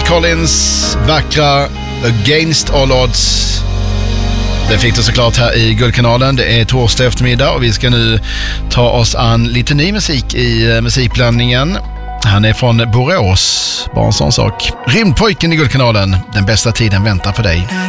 Collins vackra Against All Odds. Det fick du såklart här i Guldkanalen. Det är torsdag eftermiddag och vi ska nu ta oss an lite ny musik i musikblandningen. Han är från Borås, bara en sån sak. Rymdpojken i Guldkanalen. Den bästa tiden väntar på dig.